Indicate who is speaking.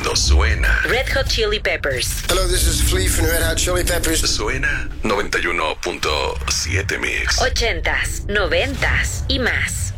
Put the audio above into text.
Speaker 1: cuando suena.
Speaker 2: Red Hot Chili Peppers.
Speaker 3: Hello, this is Flea from Red Hot Chili Peppers.
Speaker 1: Suena 91.7 Mix.
Speaker 2: 80s, 90s y más.